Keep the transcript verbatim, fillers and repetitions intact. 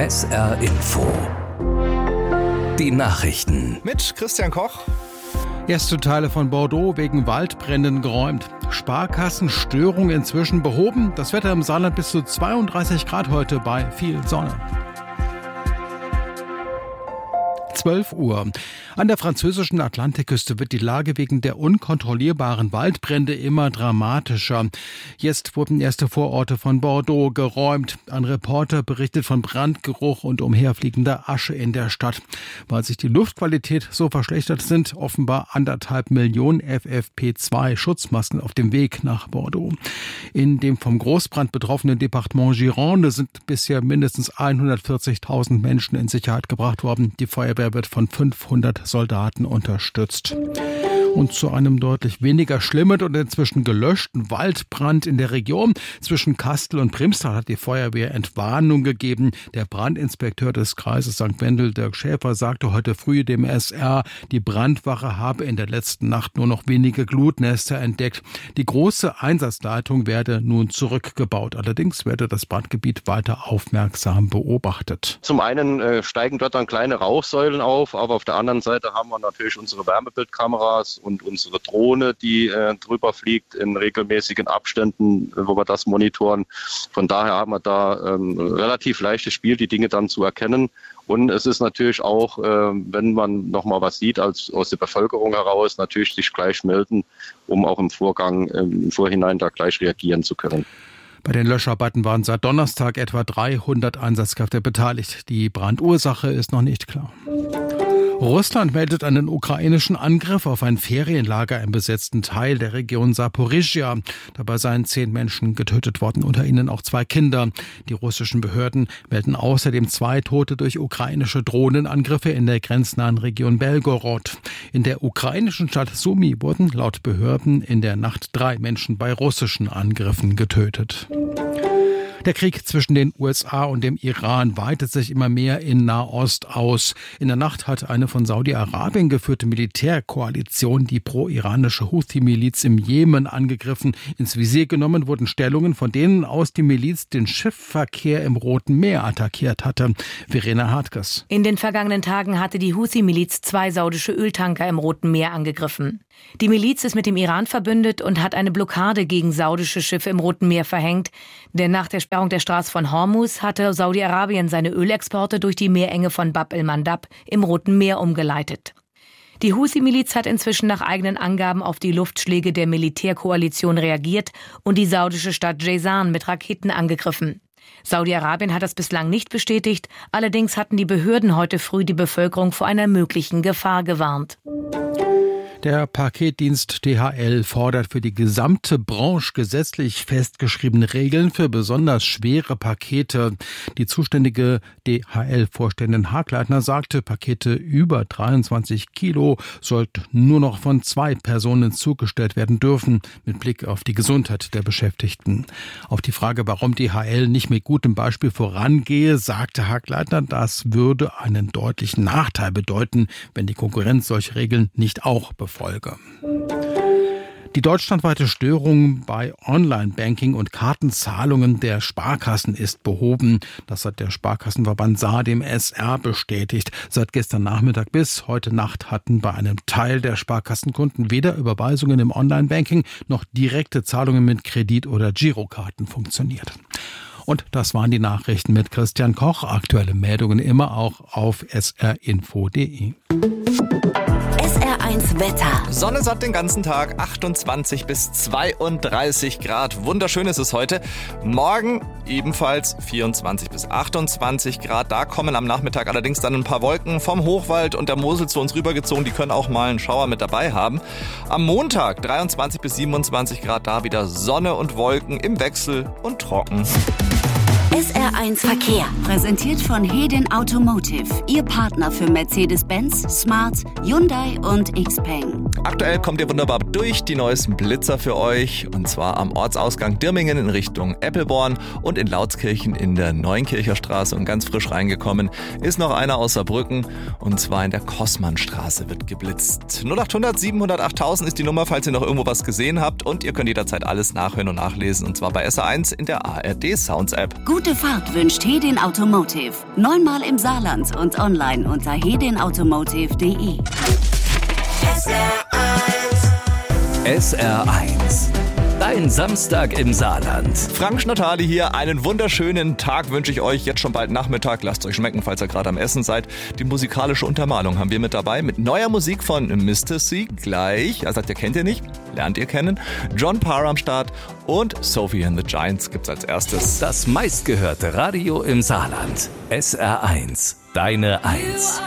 S R Info. Die Nachrichten. Mit Christian Koch. Erste Teile von Bordeaux wegen Waldbränden geräumt. Sparkassenstörung inzwischen behoben. Das Wetter im Saarland bis zu zweiunddreißig Grad heute bei viel Sonne. zwölf Uhr. An der französischen Atlantikküste wird die Lage wegen der unkontrollierbaren Waldbrände immer dramatischer. Jetzt wurden erste Vororte von Bordeaux geräumt. Ein Reporter berichtet von Brandgeruch und umherfliegender Asche in der Stadt. Weil sich die Luftqualität so verschlechtert, sind offenbar anderthalb Millionen F F P zwei Schutzmasken auf dem Weg nach Bordeaux. In dem vom Großbrand betroffenen Departement Gironde sind bisher mindestens hundertvierzigtausend Menschen in Sicherheit gebracht worden. Die Feuerwehr wird von fünfhundert Soldaten unterstützt. Und zu einem deutlich weniger schlimmen und inzwischen gelöschten Waldbrand in der Region zwischen Kastel und Primstal hat die Feuerwehr Entwarnung gegeben. Der Brandinspekteur des Kreises Sankt Wendel, Dirk Schäfer, sagte heute früh dem S R, die Brandwache habe in der letzten Nacht nur noch wenige Glutnester entdeckt. Die große Einsatzleitung werde nun zurückgebaut. Allerdings werde das Brandgebiet weiter aufmerksam beobachtet. Zum einen äh, steigen dort dann kleine Rauchsäulen auf, aber auf der anderen Seite haben wir natürlich unsere Wärmebildkameras und unsere Drohne, die äh, drüber fliegt in regelmäßigen Abständen, wo wir das monitoren. Von daher haben wir da ähm, relativ leichtes Spiel, die Dinge dann zu erkennen. Und es ist natürlich auch, äh, wenn man nochmal was sieht als aus der Bevölkerung heraus, natürlich sich gleich melden, um auch im Vorgang, äh, im Vorhinein da gleich reagieren zu können. Bei den Löscharbeiten waren seit Donnerstag etwa dreihundert Einsatzkräfte beteiligt. Die Brandursache ist noch nicht klar. Russland meldet einen ukrainischen Angriff auf ein Ferienlager im besetzten Teil der Region Saporischschja. Dabei seien zehn Menschen getötet worden, unter ihnen auch zwei Kinder. Die russischen Behörden melden außerdem zwei Tote durch ukrainische Drohnenangriffe in der grenznahen Region Belgorod. In der ukrainischen Stadt Sumy wurden laut Behörden in der Nacht drei Menschen bei russischen Angriffen getötet. Der Krieg zwischen den U S A und dem Iran weitet sich immer mehr in Nahost aus. In der Nacht hat eine von Saudi-Arabien geführte Militärkoalition die pro-iranische Houthi-Miliz im Jemen angegriffen. Ins Visier genommen wurden Stellungen, von denen aus die Miliz den Schiffsverkehr im Roten Meer attackiert hatte. Verena Hartges. In den vergangenen Tagen hatte die Houthi-Miliz zwei saudische Öltanker im Roten Meer angegriffen. Die Miliz ist mit dem Iran verbündet und hat eine Blockade gegen saudische Schiffe im Roten Meer verhängt. Denn nach der Sperrung der Straße von Hormuz hatte Saudi-Arabien seine Ölexporte durch die Meerenge von Bab el-Mandab im Roten Meer umgeleitet. Die Houthi-Miliz hat inzwischen nach eigenen Angaben auf die Luftschläge der Militärkoalition reagiert und die saudische Stadt Jazan mit Raketen angegriffen. Saudi-Arabien hat das bislang nicht bestätigt, allerdings hatten die Behörden heute früh die Bevölkerung vor einer möglichen Gefahr gewarnt. Der Paketdienst D H L fordert für die gesamte Branche gesetzlich festgeschriebene Regeln für besonders schwere Pakete. Die zuständige D H L-Vorständin Hagleitner sagte, Pakete über dreiundzwanzig Kilo sollten nur noch von zwei Personen zugestellt werden dürfen, mit Blick auf die Gesundheit der Beschäftigten. Auf die Frage, warum D H L nicht mit gutem Beispiel vorangehe, sagte Hagleitner, das würde einen deutlichen Nachteil bedeuten, wenn die Konkurrenz solche Regeln nicht auch befolge. Folge. Die deutschlandweite Störung bei Online-Banking und Kartenzahlungen der Sparkassen ist behoben. Das hat der Sparkassenverband Saar dem S R bestätigt. Seit gestern Nachmittag bis heute Nacht hatten bei einem Teil der Sparkassenkunden weder Überweisungen im Online-Banking noch direkte Zahlungen mit Kredit- oder Girokarten funktioniert. Und das waren die Nachrichten mit Christian Koch. Aktuelle Meldungen immer auch auf s r info punkt d e. S R eins Wetter. Sonne satt den ganzen Tag, achtundzwanzig bis zweiunddreißig Grad. Wunderschön ist es heute. Morgen ebenfalls vierundzwanzig bis achtundzwanzig Grad. Da kommen am Nachmittag allerdings dann ein paar Wolken vom Hochwald und der Mosel zu uns rübergezogen. Die können auch mal einen Schauer mit dabei haben. Am Montag dreiundzwanzig bis siebenundzwanzig Grad. Da wieder Sonne und Wolken im Wechsel und trocken. S R eins Verkehr. Präsentiert von Hedin Automotive. Ihr Partner für Mercedes-Benz, Smart, Hyundai und Xpeng. Aktuell kommt ihr wunderbar durch. Die neuesten Blitzer für euch. Und zwar am Ortsausgang Dirmingen in Richtung Eppelborn und in Lautskirchen in der Neunkircher Straße. Und ganz frisch reingekommen ist noch einer aus Saarbrücken. Und zwar in der Kossmannstraße wird geblitzt. null acht hundert siebenhundert achttausend ist die Nummer, falls ihr noch irgendwo was gesehen habt. Und ihr könnt jederzeit alles nachhören und nachlesen. Und zwar bei S R eins in der A R D Sounds App. Gute Fahrt Start wünscht Hedin Automotive. Neunmal im Saarland und online unter hedin automotive punkt de. S R eins. Dein Samstag im Saarland. Frank Schnattali hier. Einen wunderschönen Tag wünsche ich euch. Jetzt schon bald Nachmittag. Lasst euch schmecken, falls ihr gerade am Essen seid. Die musikalische Untermalung haben wir mit dabei. Mit neuer Musik von Mister C. Gleich. Er sagt, ihr kennt ihr nicht. Lernt ihr kennen. John Parr am Start. Und Sophie and the Giants gibt's als erstes. Das meistgehörte Radio im Saarland. S R eins. Deine Eins.